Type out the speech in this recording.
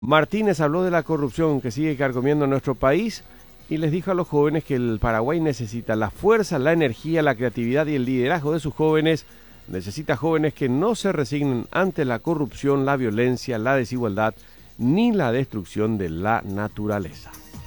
Martínez habló de la corrupción que sigue carcomiendo nuestro país y les dijo a los jóvenes que el Paraguay necesita la fuerza, la energía, la creatividad y el liderazgo de sus jóvenes. Necesita jóvenes que no se resignen ante la corrupción, la violencia, la desigualdad ni la destrucción de la naturaleza.